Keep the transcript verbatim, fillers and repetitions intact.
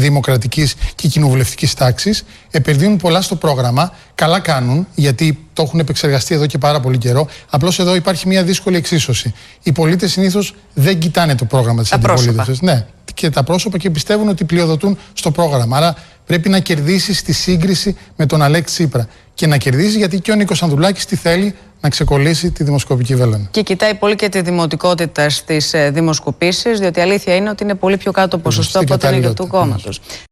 δημοκρατικής και κοινοβουλευτικής τάξης. Επενδύουν πολλά στο πρόγραμμα. Καλά κάνουν, γιατί το έχουν επεξεργαστεί εδώ και πάρα πολύ καιρό. Απλώς εδώ υπάρχει μια δύσκολη εξίσωση. Οι πολίτες συνήθως δεν κοιτάνε το πρόγραμμα της αντιπολίτευσης. Ναι, και τα πρόσωπα και πιστεύουν ότι πλειοδοτούν στο πρόγραμμα. Άρα πρέπει να κερδίσει στη σύγκριση με τον Αλέξη Τσίπρα. Και να κερδίσει γιατί και ο Νίκος Ανδρουλάκης τι θέλει, να ξεκολλήσει τη δημοσκοπική βέλανα. Και κοιτάει πολύ και τη δημοτικότητα στις δημοσκοπήσεις, διότι η αλήθεια είναι ότι είναι πολύ πιο κάτω ποσοστό από την ίδια του κόμματος.